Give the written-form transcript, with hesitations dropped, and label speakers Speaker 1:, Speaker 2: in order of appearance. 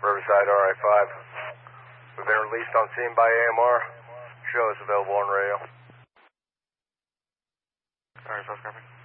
Speaker 1: Riverside RI-5. We've been released on scene by AMR. Show is available on radio.
Speaker 2: Alright, so copy.